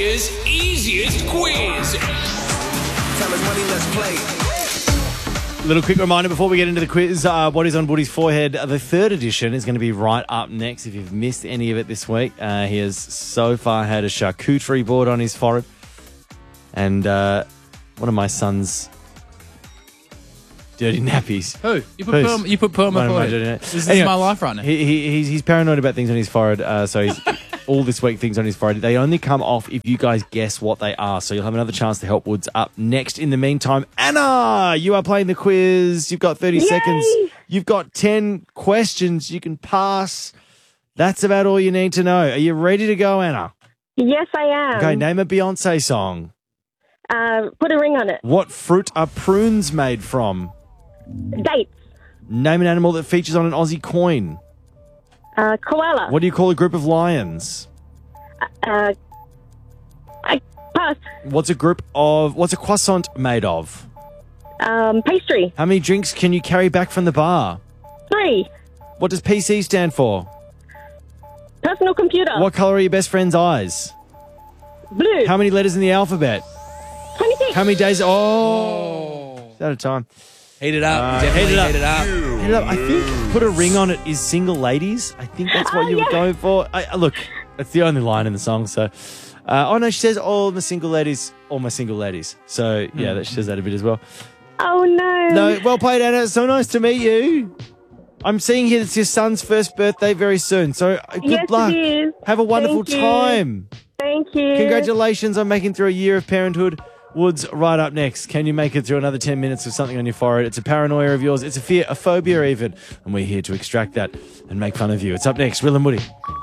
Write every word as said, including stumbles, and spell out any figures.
Australia's easiest quiz. Time is money, let's play. Little quick reminder before we get into the quiz, uh, what is on Woody's forehead? The third edition is going to be right up next. If you've missed any of it this week, uh, he has so far had a charcuterie board on his forehead. And uh, one of my son's dirty nappies. Who? You put Who's? pearl, you put pearl on my One of my forehead. dirty nappies. This is Anyway, my life right now. He, he, he's, he's paranoid about things on his forehead, uh, so he's all this week things on his forehead. They only come off if you guys guess what they are, so you'll have another chance to help Woods up next. In the meantime, Anna, you are playing the quiz. You've got thirty Yay! seconds. You've got ten questions you can pass. That's about all you need to know. Are you ready to go, Anna? Yes, I am. Okay, name a Beyonce song. Uh, put a ring on it. What fruit are prunes made from? Dates. Name an animal that features on an Aussie coin. Uh, koala. What do you call a group of lions? Uh, I pass. What's a group of, what's a croissant made of? Um, pastry. How many drinks can you carry back from the bar? Three. What does P C stand for? Personal computer. What colour are your best friend's eyes? Blue. How many letters in the alphabet? twenty-six. How many days? Oh, it's out of time. Heat it up. Uh, Definitely heat it up. heat it up. Heat it up. I think put a ring on it is single ladies. I think that's what Oh, you were yeah. going for. I, I- look, it's the only line in the song. So, uh, oh no, she says all my single ladies, all my single ladies. So yeah, that she says that a bit as well. Oh, no. No, well played, Anna. It's so nice to meet you. I'm seeing here it's your son's first birthday very soon. So uh, good Yes, it luck. is. Have a wonderful Thank you. time. Thank you. Congratulations on making through a year of parenthood. Woods, right up next. Can you make it through another ten minutes with something on your forehead? It's a paranoia of yours. It's a fear, a phobia even. And we're here to extract that and make fun of you. It's up next. Will and Woody.